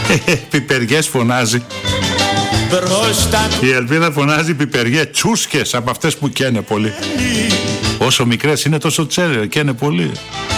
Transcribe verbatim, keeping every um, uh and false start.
Πιπεριές φωνάζει. Η Ελπίδα φωνάζει πιπεριέ, τσούσκες από αυτές που καίνε πολύ. Όσο μικρές είναι τόσο τσέρε, καίνε πολύ.